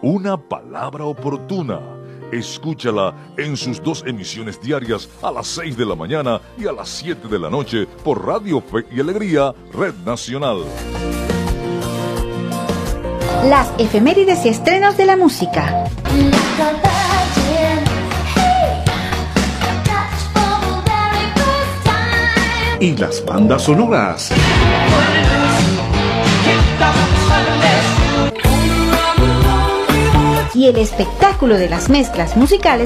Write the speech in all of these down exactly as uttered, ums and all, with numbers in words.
Una palabra oportuna. Escúchala en sus dos emisiones diarias a las seis de la mañana y a las siete de la noche por Radio Fe y Alegría, Red Nacional. Las efemérides y estrenos de la música. Y las bandas sonoras. Y el espectáculo de las mezclas musicales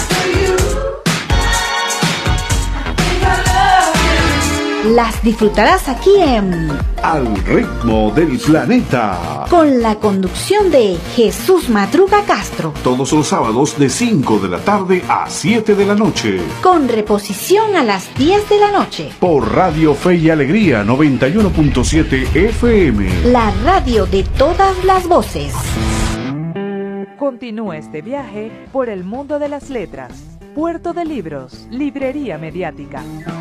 las disfrutarás aquí en Al Ritmo del Planeta, con la conducción de Jesús Madruga Castro, todos los sábados de cinco de la tarde a siete de la noche, con reposición a las diez de la noche por Radio Fe y Alegría noventa y uno punto siete F M, la radio de todas las voces. Continúa este viaje por el mundo de las letras. Puerto de Libros, Librería Mediática.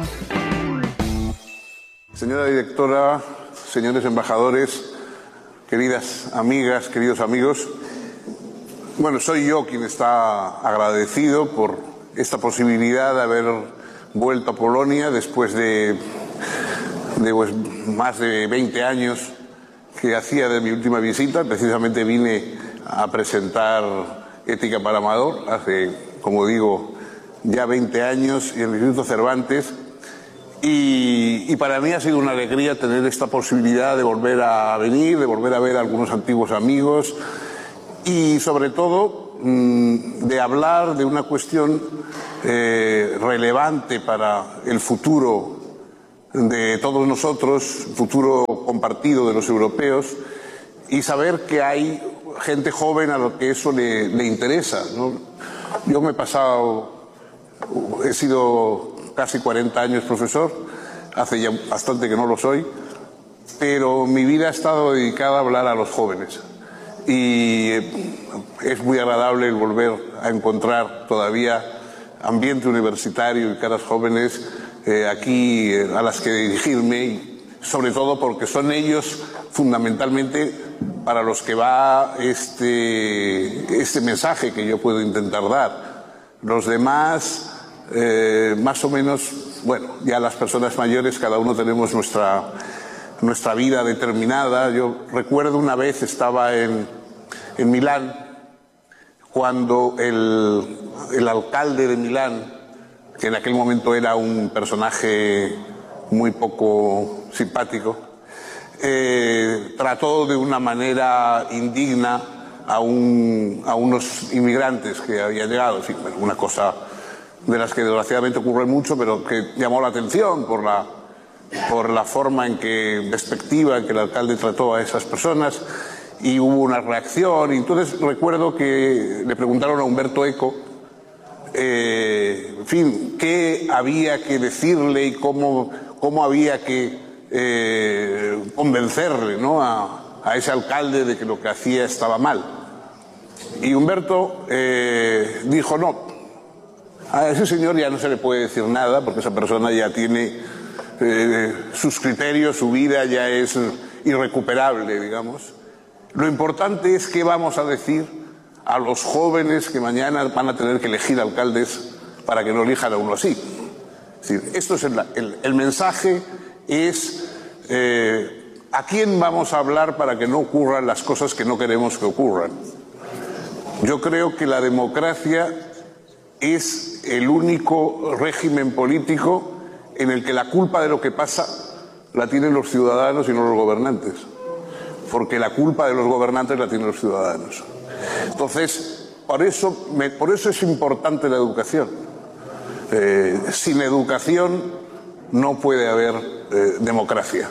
Señora directora, señores embajadores, queridas amigas, queridos amigos, bueno, soy yo quien está agradecido por esta posibilidad de haber vuelto a Polonia después de, de pues, más de veinte años que hacía de mi última visita. Precisamente vine a presentar Ética para Amador hace, como digo, ya veinte años y en el Instituto Cervantes. Y, y para mí ha sido una alegría tener esta posibilidad de volver a venir, de volver a ver a algunos antiguos amigos y sobre todo mmm, de hablar de una cuestión eh, relevante para el futuro de todos nosotros, futuro compartido de los europeos, y saber que hay gente joven a lo que eso le, le interesa, ¿no? Yo me he pasado, he sido casi cuarenta años profesor, hace ya bastante que no lo soy, pero mi vida ha estado dedicada a hablar a los jóvenes y es muy agradable volver a encontrar todavía ambiente universitario y caras jóvenes eh, aquí eh, a las que dirigirme, y sobre todo porque son ellos fundamentalmente para los que va este, este mensaje que yo puedo intentar dar. Los demás, eh, más o menos, bueno, ya las personas mayores, cada uno tenemos nuestra, nuestra vida determinada. Yo recuerdo una vez estaba en, en Milán, cuando el, el alcalde de Milán, que en aquel momento era un personaje muy poco simpático, eh, trató de una manera indigna a, un, a unos inmigrantes que habían llegado. En fin, bueno, una cosa de las que desgraciadamente ocurre mucho, pero que llamó la atención por la, por la forma en que, despectiva, en que el alcalde trató a esas personas, y hubo una reacción. Y entonces recuerdo que le preguntaron a Umberto Eco, eh, en fin, qué había que decirle y cómo, cómo había que eh, convencerle, ¿no?, a, a ese alcalde de que lo que hacía estaba mal. Y Humberto eh, dijo, no, a ese señor ya no se le puede decir nada, porque esa persona ya tiene eh, sus criterios, su vida ya es irrecuperable, digamos. Lo importante es qué vamos a decir a los jóvenes que mañana van a tener que elegir alcaldes para que no elijan a uno así. Es decir, esto es el, el, el mensaje es eh, a quién vamos a hablar para que no ocurran las cosas que no queremos que ocurran. Yo creo que la democracia es el único régimen político en el que la culpa de lo que pasa la tienen los ciudadanos y no los gobernantes, porque la culpa de los gobernantes la tienen los ciudadanos. Entonces, por eso, me, por eso es importante la educación. Eh, sin educación no puede haber eh, democracia.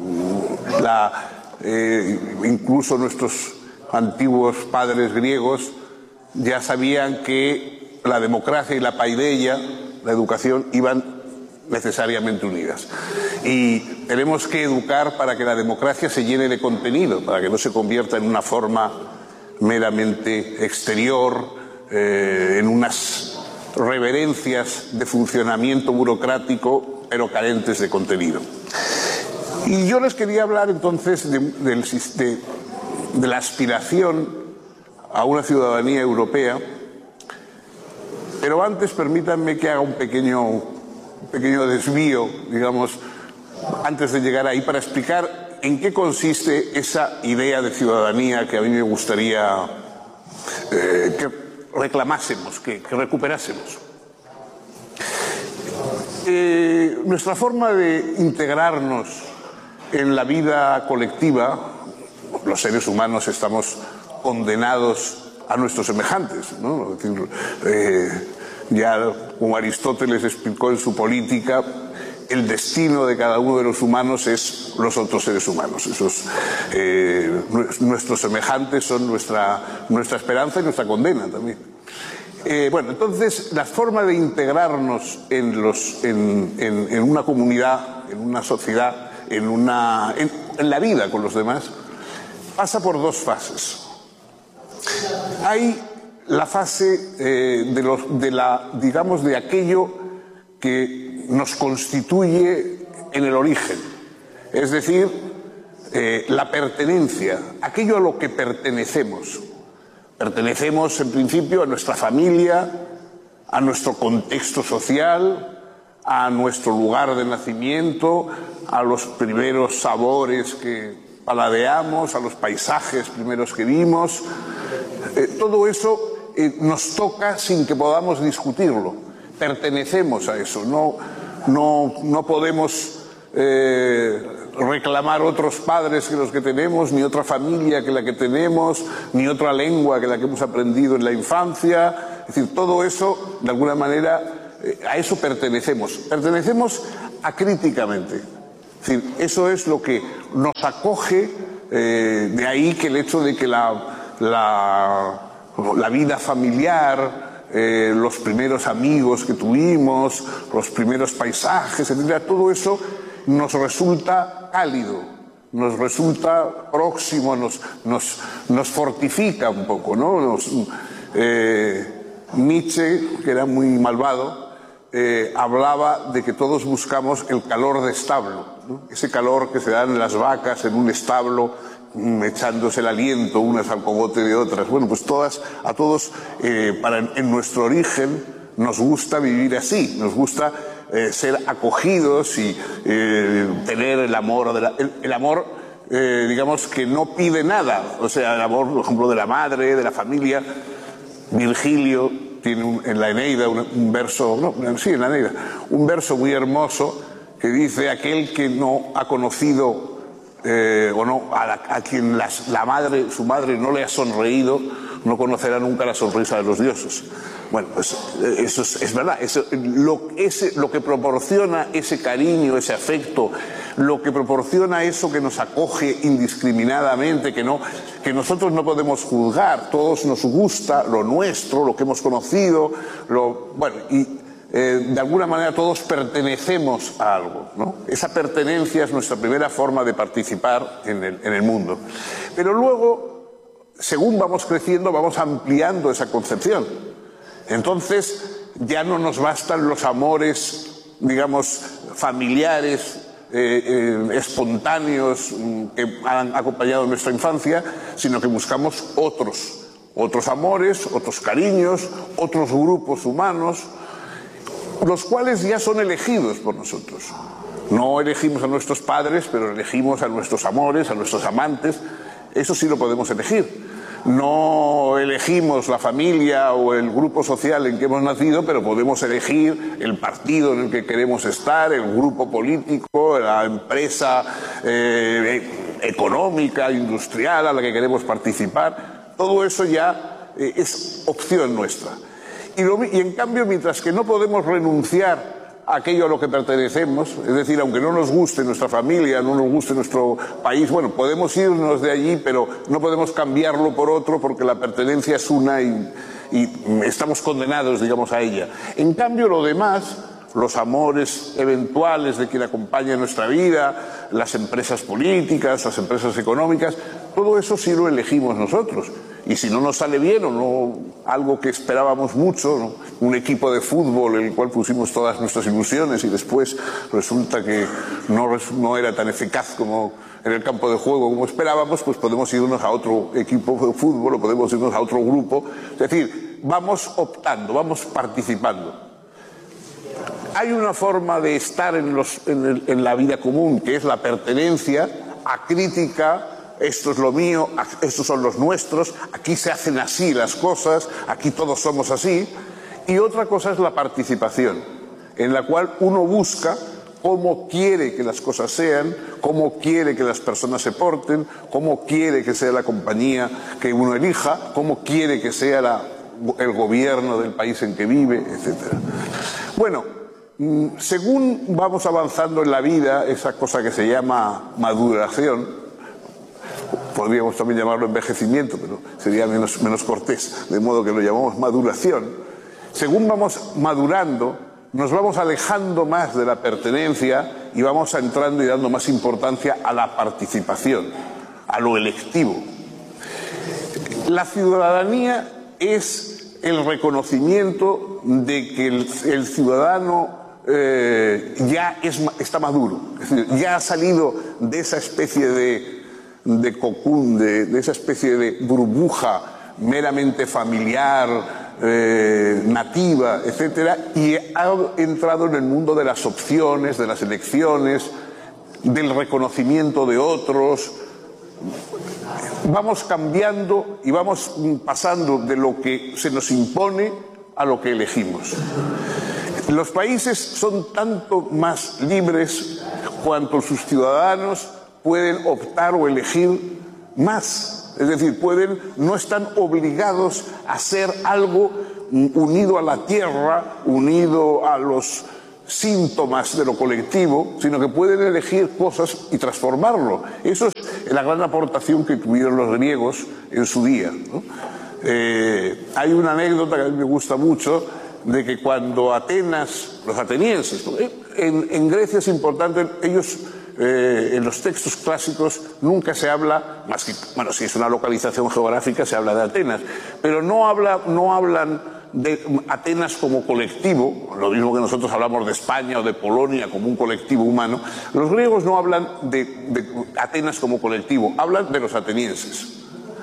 La, eh, incluso nuestros antiguos padres griegos ya sabían que la democracia y la paideia, la educación, iban necesariamente unidas. Y tenemos que educar para que la democracia se llene de contenido, para que no se convierta en una forma meramente exterior, eh, en unas reverencias de funcionamiento burocrático, pero carentes de contenido. Y yo les quería hablar entonces de, de, de, de la aspiración a una ciudadanía europea. Pero antes permítanme que haga un pequeño, un pequeño desvío, digamos, antes de llegar ahí, para explicar en qué consiste esa idea de ciudadanía que a mí me gustaría eh, que reclamásemos, que, que recuperásemos. Eh, nuestra forma de integrarnos en la vida colectiva, los seres humanos estamos condenados a nuestros semejantes, ¿no? Es decir, eh, ya como Aristóteles explicó en su Política, el destino de cada uno de los humanos es los otros seres humanos. Esos, eh, nuestros semejantes son nuestra, nuestra esperanza y nuestra condena también. Eh, bueno, entonces la forma de integrarnos en, los, en, en, en una comunidad, en una sociedad, en, una, en, en la vida con los demás, pasa por dos fases. Hay la fase eh, de, los, de la, digamos, de aquello que nos constituye en el origen, es decir, eh, la pertenencia, aquello a lo que pertenecemos. Pertenecemos, en principio, a nuestra familia, a nuestro contexto social, a nuestro lugar de nacimiento, a los primeros sabores que paladeamos, a los paisajes primeros que vimos. Eh, todo eso eh, nos toca sin que podamos discutirlo. Pertenecemos a eso, no, no, no podemos eh, reclamar otros padres que los que tenemos, ni otra familia que la que tenemos, ni otra lengua que la que hemos aprendido en la infancia. Es decir, todo eso, de alguna manera, eh, a eso pertenecemos. Pertenecemos acríticamente. Es decir, eso es lo que nos acoge, eh, de ahí que el hecho de que la, la, la vida familiar, Eh, los primeros amigos que tuvimos, los primeros paisajes, etcétera, todo eso nos resulta cálido, nos resulta próximo, nos, nos, nos fortifica un poco, ¿no? Nos, eh, Nietzsche, que era muy malvado, eh, hablaba de que todos buscamos el calor de establo, ¿no? Ese calor que se dan las vacas en un establo, echándose el aliento unas al cogote de otras. Bueno, pues todas, a todos, eh, para, en nuestro origen, nos gusta vivir así, nos gusta eh, ser acogidos y eh, tener el amor, de la, el, el amor, eh, digamos, que no pide nada. O sea, el amor, por ejemplo, de la madre, de la familia. Virgilio tiene un, en la Eneida un, un verso, no, sí, en la Eneida, un verso muy hermoso que dice: aquel que no ha conocido Eh, o no, a, la, a quien las, la madre, su madre no le ha sonreído, no conocerá nunca la sonrisa de los dioses. Bueno, pues eso es, es verdad, eso, lo, ese, lo que proporciona ese cariño, ese afecto, lo que proporciona eso que nos acoge indiscriminadamente, que, no, que nosotros no podemos juzgar, todos nos gusta lo nuestro, lo que hemos conocido, lo, bueno, y Eh, de alguna manera todos pertenecemos a algo, ¿no? Esa pertenencia es nuestra primera forma de participar en el, en el mundo. Pero luego, según vamos creciendo, vamos ampliando esa concepción. Entonces, ya no nos bastan los amores, digamos, familiares, eh, eh, espontáneos, que han acompañado nuestra infancia, sino que buscamos otros, otros amores, otros cariños, otros grupos humanos, los cuales ya son elegidos por nosotros. No elegimos a nuestros padres, pero elegimos a nuestros amores, a nuestros amantes. Eso sí lo podemos elegir. No elegimos la familia o el grupo social en que hemos nacido, pero podemos elegir el partido en el que queremos estar, el grupo político, la empresa eh, económica, industrial a la que queremos participar. Todo eso ya eh, es opción nuestra. Y, lo, y en cambio, mientras que no podemos renunciar a aquello a lo que pertenecemos, es decir, aunque no nos guste nuestra familia, no nos guste nuestro país, bueno, podemos irnos de allí, pero no podemos cambiarlo por otro porque la pertenencia es una y, y estamos condenados, digamos, a ella. En cambio, lo demás, los amores eventuales de quien acompaña nuestra vida, las empresas políticas, las empresas económicas, Todo eso sí lo elegimos nosotros. Y si no nos sale bien o no algo que esperábamos mucho, ¿no? Un equipo de fútbol en el cual pusimos todas nuestras ilusiones y después resulta que no, no era tan eficaz como en el campo de juego como esperábamos, pues podemos irnos a otro equipo de fútbol o podemos irnos a otro grupo. Es decir, vamos optando, vamos participando. Hay una forma de estar en, los, en, el, en la vida común, que es la pertenencia acrítica. Esto es lo mío, estos son los nuestros, aquí se hacen así las cosas, aquí todos somos así. Y otra cosa es la participación, en la cual uno busca cómo quiere que las cosas sean, cómo quiere que las personas se porten, cómo quiere que sea la compañía que uno elija, cómo quiere que sea la, el gobierno del país en que vive, etcétera. Bueno, según vamos avanzando en la vida, esa cosa que se llama maduración, podríamos también llamarlo envejecimiento, pero sería menos, menos cortés, de modo que lo llamamos maduración. Según vamos madurando, nos vamos alejando más de la pertenencia y vamos entrando y dando más importancia a la participación, a lo electivo. La ciudadanía es el reconocimiento de que el, el ciudadano eh, ya es, está maduro, es decir, ya ha salido de esa especie de de cocún, de, de esa especie de burbuja meramente familiar, eh, nativa, etcétera, y ha entrado en el mundo de las opciones, de las elecciones, del reconocimiento de otros. Vamos cambiando y vamos pasando de lo que se nos impone a lo que elegimos. Los países son tanto más libres cuanto sus ciudadanos pueden optar o elegir más. Es decir, pueden, no están obligados a hacer algo unido a la tierra, unido a los síntomas de lo colectivo, sino que pueden elegir cosas y transformarlo. Eso es la gran aportación que tuvieron los griegos en su día, ¿no? Eh, hay una anécdota que a mí me gusta mucho, de que cuando Atenas, los atenienses, en, en Grecia es importante, ellos... Eh, en los textos clásicos nunca se habla, más que, bueno, si es una localización geográfica se habla de Atenas, pero no, habla, no hablan de Atenas como colectivo, lo mismo que nosotros hablamos de España o de Polonia como un colectivo humano. Los griegos no hablan de, de Atenas como colectivo, hablan de los atenienses.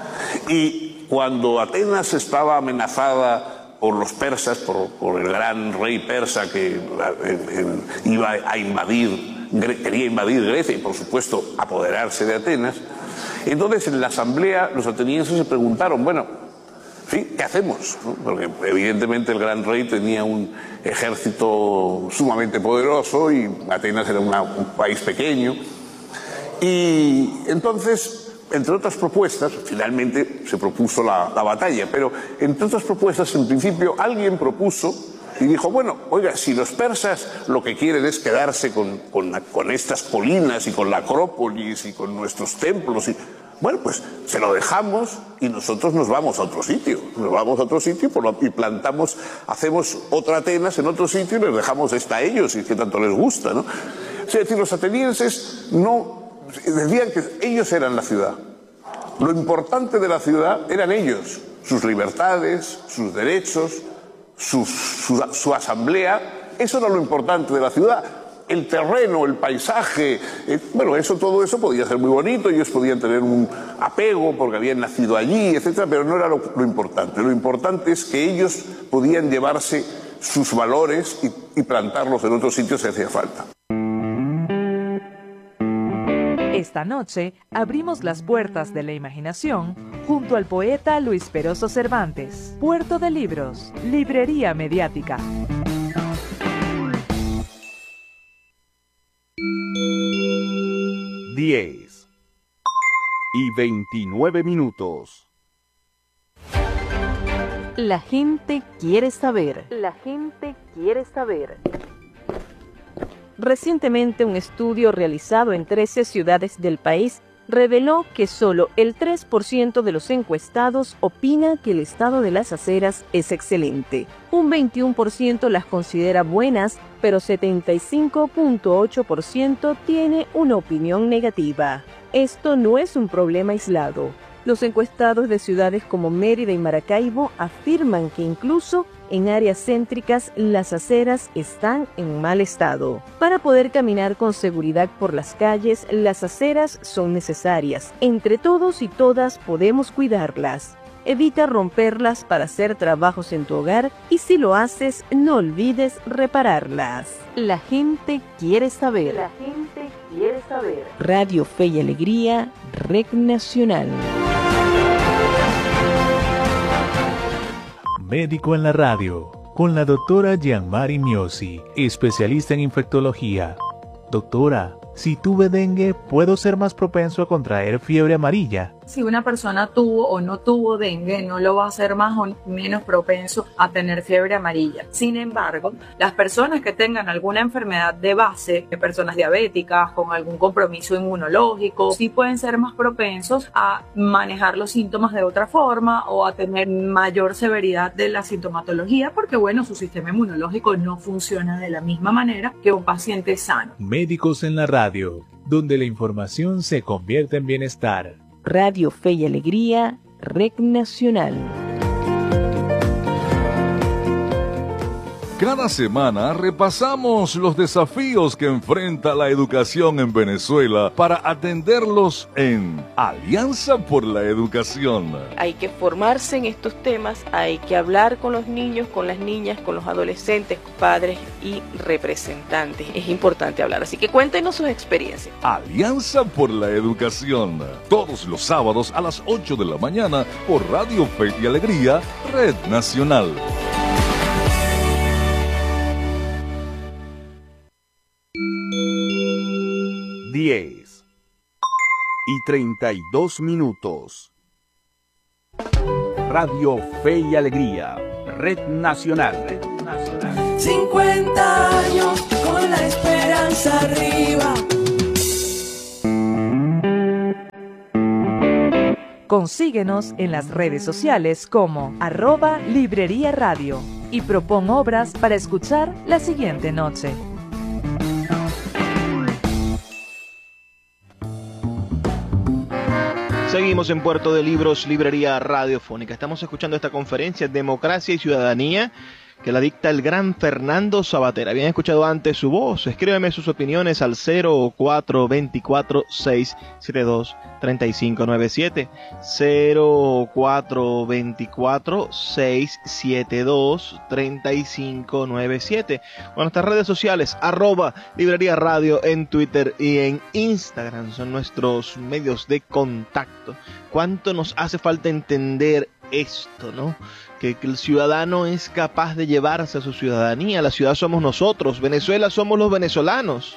Y cuando Atenas estaba amenazada por los persas, por, por el gran rey persa que en, en, iba a invadir, quería invadir Grecia y por supuesto apoderarse de Atenas, entonces en la asamblea los atenienses se preguntaron, bueno, ¿sí? ¿Qué hacemos? ¿No? Porque evidentemente el gran rey tenía un ejército sumamente poderoso y Atenas era una, un país pequeño. Y entonces, entre otras propuestas, finalmente se propuso la, la batalla, pero entre otras propuestas, en principio, alguien propuso y dijo, bueno, oiga, si los persas lo que quieren es quedarse con, con, la, con estas colinas y con la Acrópolis y con nuestros templos, y, bueno, pues se lo dejamos y nosotros nos vamos a otro sitio. Nos vamos a otro sitio y plantamos, hacemos otra Atenas en otro sitio y les dejamos esta a ellos, y que tanto les gusta, ¿no? Es decir, los atenienses no decían que ellos eran la ciudad. Lo importante de la ciudad eran ellos, sus libertades, sus derechos, Su, su, su asamblea. Eso era lo importante de la ciudad. El terreno, el paisaje, eh, bueno, eso, todo eso podía ser muy bonito, ellos podían tener un apego porque habían nacido allí, etcétera, pero no era lo, lo importante. Lo importante es que ellos podían llevarse sus valores y, y plantarlos en otros sitios si hacía falta. Esta noche abrimos las puertas de la imaginación junto al poeta Luis Peroso Cervantes. Puerto de Libros, Librería Mediática. diez y veintinueve minutos. La gente quiere saber. La gente quiere saber. Recientemente, un estudio realizado en trece ciudades del país reveló que solo el tres por ciento de los encuestados opina que el estado de las aceras es excelente. Un veintiuno por ciento las considera buenas, pero setenta y cinco punto ocho por ciento tiene una opinión negativa. esto no es un problema aislado. Los encuestados de ciudades como Mérida y Maracaibo afirman que incluso en áreas céntricas las aceras están en mal estado. Para poder caminar con seguridad por las calles, las aceras son necesarias. Entre todos y todas podemos cuidarlas. Evita romperlas para hacer trabajos en tu hogar y si lo haces, no olvides repararlas. La gente quiere saber. La gente quiere saber. Radio Fe y Alegría, Red Nacional. Médico en la radio, con la doctora Gianmari Miosi, especialista en infectología. Doctora, si tuve dengue, ¿puedo ser más propenso a contraer fiebre amarilla? Si una persona tuvo o no tuvo dengue, no lo va a hacer más o menos propenso a tener fiebre amarilla. Sin embargo, las personas que tengan alguna enfermedad de base, personas diabéticas con algún compromiso inmunológico, sí pueden ser más propensos a manejar los síntomas de otra forma o a tener mayor severidad de la sintomatología porque, bueno, su sistema inmunológico no funciona de la misma manera que un paciente sano. Médicos en la radio, donde la información se convierte en bienestar. Radio Fe y Alegría, Red Nacional. Cada semana repasamos los desafíos que enfrenta la educación en Venezuela para atenderlos en Alianza por la Educación. Hay que formarse en estos temas, hay que hablar con los niños, con las niñas, con los adolescentes, padres y representantes. Es importante hablar, así que cuéntenos sus experiencias. Alianza por la Educación, todos los sábados a las ocho de la mañana por Radio Fe y Alegría, Red Nacional. diez y treinta y dos minutos. Radio Fe y Alegría, Red Nacional. Red Nacional. cincuenta años con la esperanza arriba. Consíguenos en las redes sociales como arroba Librería Radio y propon obras para escuchar la siguiente noche. Seguimos en Puerto de Libros, Librería Radiofónica. Estamos escuchando esta conferencia Democracia y Ciudadanía que la dicta el gran Fernando Sabater. Habían escuchado antes su voz. Escríbeme sus opiniones al cero cuatro dos cuatro, seis siete dos, tres cinco nueve siete. cero cuatro dos cuatro, seis siete dos, tres cinco nueve siete. Con nuestras redes sociales, arroba Librería Radio en Twitter y en Instagram. Son nuestros medios de contacto. ¿Cuánto nos hace falta entender esto, no? Que, que el ciudadano es capaz de llevarse a su ciudadanía. La ciudad somos nosotros, Venezuela somos los venezolanos.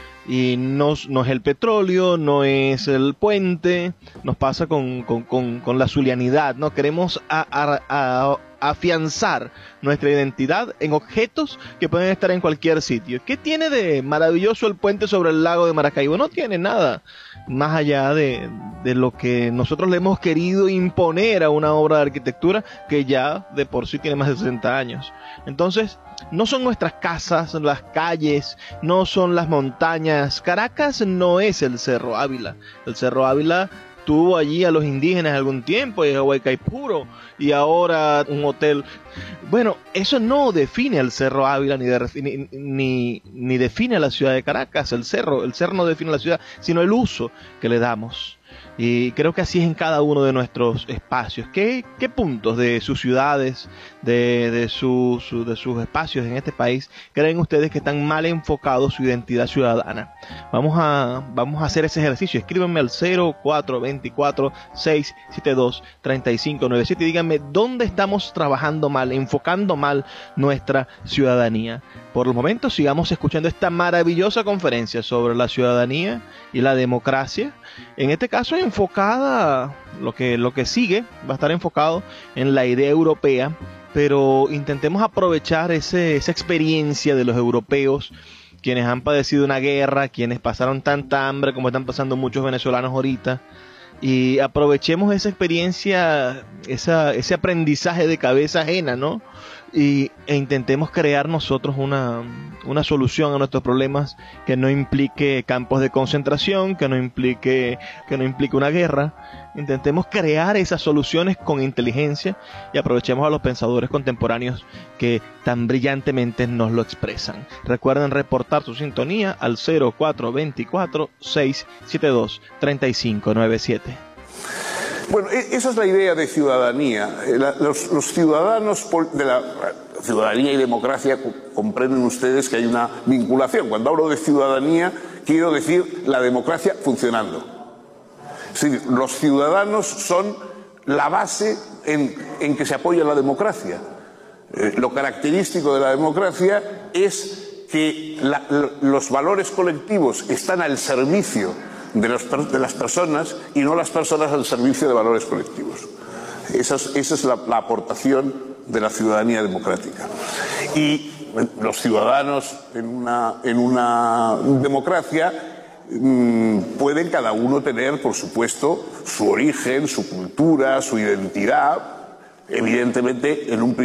Y no, no es el petróleo, no es el puente, nos pasa con, con, con, con la zulianidad, ¿no? Queremos a, a, a, afianzar nuestra identidad en objetos que pueden estar en cualquier sitio. ¿Qué tiene de maravilloso el puente sobre el lago de Maracaibo? No tiene nada más allá de, de lo que nosotros le hemos querido imponer a una obra de arquitectura que ya de por sí tiene más de sesenta años. Entonces, no son nuestras casas, las calles, no son las montañas. Caracas no es el Cerro Ávila. El Cerro Ávila tuvo allí a los indígenas algún tiempo, y a Huaycaipuro, y ahora un hotel. Bueno, eso no define el Cerro Ávila ni, de, ni, ni, ni define la ciudad de Caracas. El cerro, el cerro no define la ciudad, sino el uso que le damos. Y creo que así es en cada uno de nuestros espacios. ¿Qué, qué puntos de sus ciudades, de, de, su, su, de sus espacios en este país creen ustedes que están mal enfocados su identidad ciudadana? Vamos a, vamos a hacer ese ejercicio. Escríbanme al cero cuatro dos cuatro, seis siete dos, tres cinco nueve siete y díganme dónde estamos trabajando mal, enfocando mal nuestra ciudadanía. Por el momento sigamos escuchando esta maravillosa conferencia sobre la ciudadanía y la democracia. En este caso enfocada, lo que, lo que sigue va a estar enfocado en la idea europea, pero intentemos aprovechar ese, esa experiencia de los europeos, quienes han padecido una guerra, quienes pasaron tanta hambre como están pasando muchos venezolanos ahorita, y aprovechemos esa experiencia, esa, ese aprendizaje de cabeza ajena, ¿no? y, e intentemos crear nosotros una, una solución a nuestros problemas que no implique campos de concentración, que no implique, que no implique una guerra. Intentemos crear esas soluciones con inteligencia y aprovechemos a los pensadores contemporáneos que tan brillantemente nos lo expresan. Recuerden reportar su sintonía al cero cuatro dos cuatro, seis siete dos, tres cinco nueve siete. Bueno, esa es la idea de ciudadanía. Los, los ciudadanos de la ciudadanía y democracia comprenden ustedes que hay una vinculación. Cuando hablo de ciudadanía, quiero decir la democracia funcionando. Es decir, los ciudadanos son la base en, en que se apoya la democracia. Eh, lo característico de la democracia es que la, los valores colectivos están al servicio de, los, de las personas y no las personas al servicio de valores colectivos. Esa es, esa es la, la aportación de la ciudadanía democrática. Y los ciudadanos en una, en una democracia mmm, pueden cada uno tener, por supuesto, su origen, su cultura, su identidad, evidentemente en un